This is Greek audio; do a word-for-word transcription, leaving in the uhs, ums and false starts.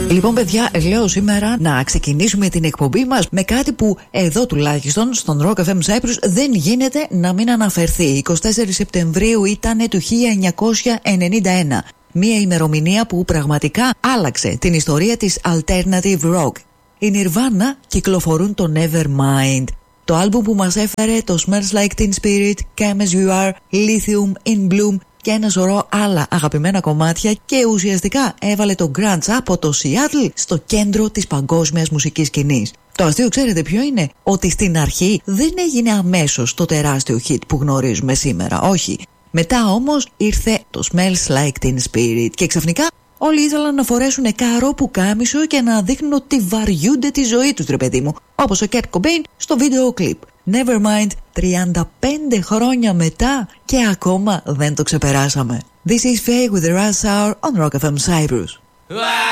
Λοιπόν, παιδιά, λέω σήμερα να ξεκινήσουμε την εκπομπή μας με κάτι που εδώ τουλάχιστον στον Rock εφ εμ Cyprus δεν γίνεται να μην αναφερθεί. εικοστή τέταρτη Σεπτεμβρίου ήταν του χίλια εννιακόσια ενενήντα ένα. Μία ημερομηνία που πραγματικά άλλαξε την ιστορία της alternative rock. Οι Nirvana κυκλοφορούν το Nevermind, το άλμπουμ που μας έφερε το Smells Like Teen Spirit, Come As You Are, Lithium, In Bloom και ένα σωρό άλλα αγαπημένα κομμάτια και ουσιαστικά έβαλε το grunge από το Seattle στο κέντρο της παγκόσμιας μουσικής σκηνής. Το αστείο ξέρετε ποιο είναι? Ότι στην αρχή δεν έγινε αμέσως το τεράστιο hit που γνωρίζουμε σήμερα, όχι. Μετά όμως ήρθε το Smells Like Teen Spirit και ξαφνικά όλοι ήθελαν να φορέσουν καρό πουκάμισο και να δείχνουν ότι βαριούνται τη ζωή τους, ρε παιδί μου, όπως ο Kurt Cobain στο βίντεο κλιπ. Nevermind, τριάντα πέντε χρόνια μετά και ακόμα δεν το ξεπεράσαμε. This is Faye with the Rush Hour on Rock εφ εμ Cyprus.